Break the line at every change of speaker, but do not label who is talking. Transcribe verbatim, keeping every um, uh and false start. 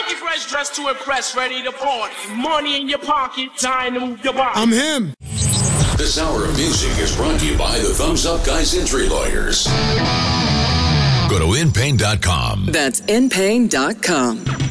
Funky fresh, dressed to impress, ready to party. Money in your pocket, time to move your body.
I'm him.
This hour of music is brought to you by the Thumbs Up Guys Injury Lawyers. Go to in pain dot com.
That's in pain dot com.